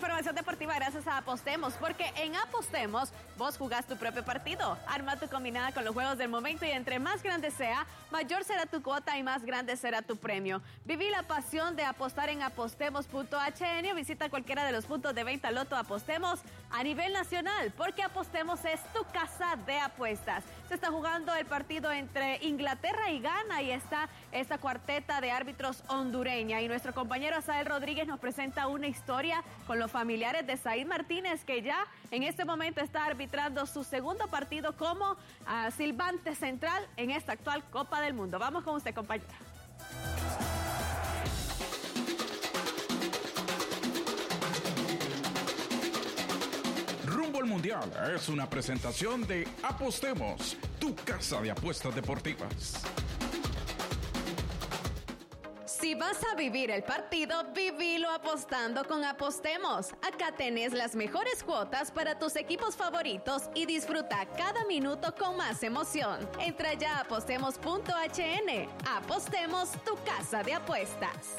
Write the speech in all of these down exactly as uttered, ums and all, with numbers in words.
información deportiva gracias a Apostemos, porque en Apostemos vos jugás tu propio partido. Arma tu combinada con los juegos del momento y entre más grande sea, mayor será tu cuota y más grande será tu premio. Viví la pasión de apostar en apostemos punto h n o visita cualquiera de los puntos de venta Loto Apostemos a nivel nacional, porque Apostemos es tu casa de apuestas. Se está jugando el partido entre Inglaterra y Ghana y está esta cuarteta de árbitros hondureña y nuestro compañero Asael Rodríguez nos presenta una historia con los familiares de Said Martínez, que ya en este momento está arbitrando su segundo partido como uh, silbante central en esta actual Copa del Mundo. Vamos con usted, compañera. Rumbo al Mundial es una presentación de Apostemos, tu casa de apuestas deportivas. Si vas a vivir el partido, vivilo apostando con Apostemos. Acá tenés las mejores cuotas para tus equipos favoritos y disfruta cada minuto con más emoción. Entra ya a apostemos punto h n. Apostemos, tu casa de apuestas.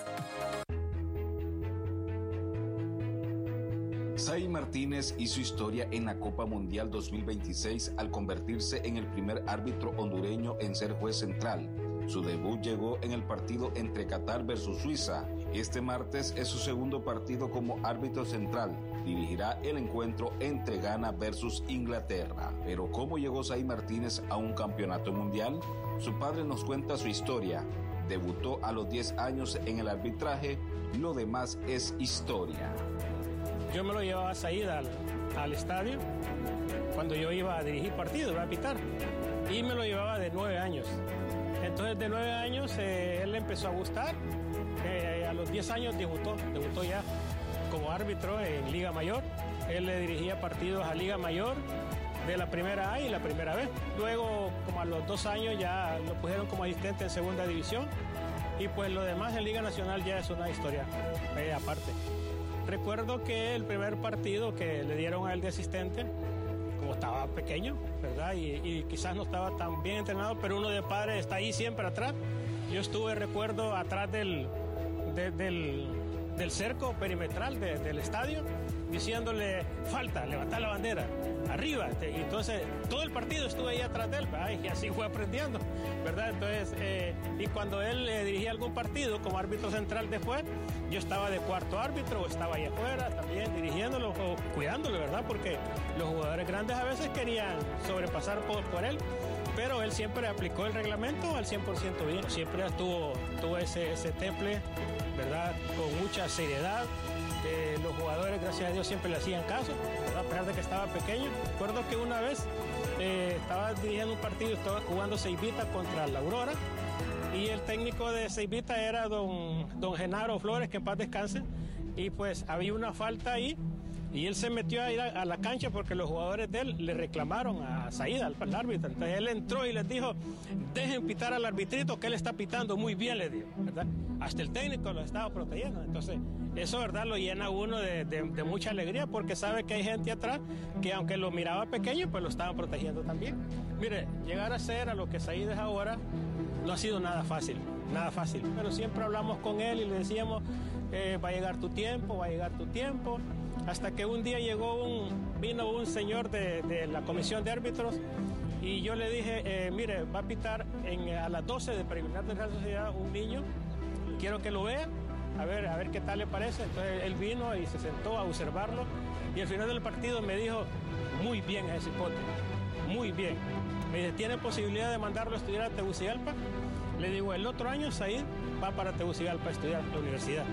Said Martínez hizo historia en la Copa Mundial dos mil veintiséis al convertirse en el primer árbitro hondureño en ser juez central. Su debut llegó en el partido entre Qatar versus Suiza. Este martes es su segundo partido como árbitro central. Dirigirá el encuentro entre Ghana versus Inglaterra. Pero ¿cómo llegó Said Martínez a un campeonato mundial? Su padre nos cuenta su historia. Debutó a los diez años en el arbitraje. Lo demás es historia. Yo me lo llevaba a Said al, al estadio cuando yo iba a dirigir partidos, iba a pitar. Y me lo llevaba de nueve años. Entonces de nueve años eh, él le empezó a gustar, eh, a los diez años debutó, debutó ya como árbitro en Liga Mayor. Él le dirigía partidos a Liga Mayor de la primera A y la primera B. Luego, como a los dos años, ya lo pusieron como asistente en segunda división. Y pues lo demás en Liga Nacional ya es una historia eh, aparte. Recuerdo que el primer partido que le dieron a él de asistente, como estaba pequeño, ¿verdad? Y, y quizás no estaba tan bien entrenado, pero uno de padre está ahí siempre atrás. Yo estuve, recuerdo, atrás del, de, del, del cerco perimetral de, del estadio, diciéndole, falta, levantar la bandera, arriba. Y entonces, todo el partido estuve ahí atrás de él, ¿verdad? Y así fue aprendiendo, ¿verdad? Entonces, eh, y cuando él eh, dirigía algún partido como árbitro central después, yo estaba de cuarto árbitro o estaba ahí afuera también dirigiéndolo o cuidándolo, ¿verdad? Porque los jugadores grandes a veces querían sobrepasar por, por él, pero él siempre aplicó el reglamento al cien por ciento bien. Siempre tuvo, tuvo ese, ese temple, ¿verdad? Con mucha seriedad. Eh, los jugadores, gracias a Dios, siempre le hacían caso, ¿verdad? A pesar de que estaba pequeño. Recuerdo que una vez eh, estaba dirigiendo un partido, estaba jugando Ceibita contra la Aurora. Y el técnico de Ceibita era don, don Genaro Flores, que en paz descanse. Y pues había una falta ahí. Y él se metió a ir a, a la cancha porque los jugadores de él le reclamaron a Said, al, al árbitro. Entonces él entró y les dijo, dejen pitar al arbitrito que él está pitando muy bien, le dijo, ¿verdad? Hasta el técnico lo estaba protegiendo. Entonces eso, ¿verdad?, lo llena a uno de, de, de mucha alegría porque sabe que hay gente atrás que aunque lo miraba pequeño, pues lo estaban protegiendo también. Mire, llegar a ser a lo que Said es ahora no ha sido nada fácil, nada fácil. Pero siempre hablamos con él y le decíamos, eh, va a llegar tu tiempo, va a llegar tu tiempo. Hasta que un día llegó un, vino un señor de, de la comisión de árbitros y yo le dije, eh, mire, va a pitar en, a las doce de preliminar de Real Sociedad un niño, quiero que lo vea, a ver, a ver qué tal le parece. Entonces él vino y se sentó a observarlo y al final del partido me dijo, muy bien ese hipote, muy bien. Me dice, ¿tiene posibilidad de mandarlo a estudiar a Tegucigalpa? Le digo, el otro año Said va para Tegucigalpa a estudiar en la universidad.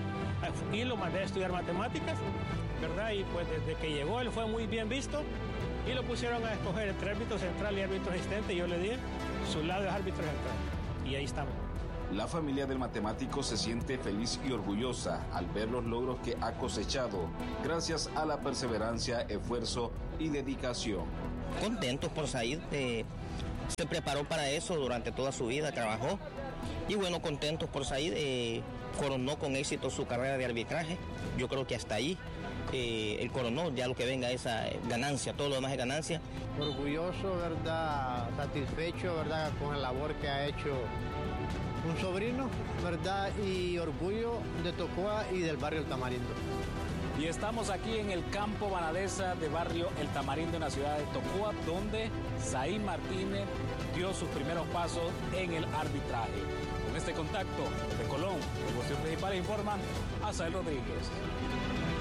Y lo mandé a estudiar matemáticas, ¿verdad? Y pues desde que llegó él fue muy bien visto y lo pusieron a escoger entre árbitro central y árbitro asistente. Y yo le dije, su lado es árbitro central. Y ahí estamos. La familia del matemático se siente feliz y orgullosa al ver los logros que ha cosechado gracias a la perseverancia, esfuerzo y dedicación. Contentos por Said, eh, se preparó para eso durante toda su vida, trabajó y bueno, contentos por Said, eh, coronó con éxito su carrera de arbitraje. Yo creo que hasta ahí eh, él coronó, ya lo que venga es ganancia, todo lo demás es ganancia. Orgulloso, ¿verdad? Satisfecho, ¿verdad? Con la labor que ha hecho un sobrino, ¿verdad? Y orgullo de Tocoa y del barrio El Tamarindo. Y estamos aquí en el campo Banadesa de barrio El Tamarindo en la ciudad de Tocoa, donde Zain Martínez dio sus primeros pasos en el arbitraje. Con este contacto de Colón, el vocero principal informa, Azael Rodríguez.